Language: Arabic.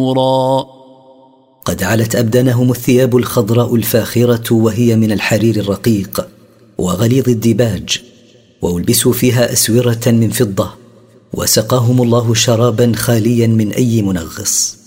قد علت أبدانهم الثياب الخضراء الفاخرة وهي من الحرير الرقيق وغليظ الديباج، وألبسوا فيها أسورة من فضة، وسقاهم الله شرابا خاليا من أي منغص.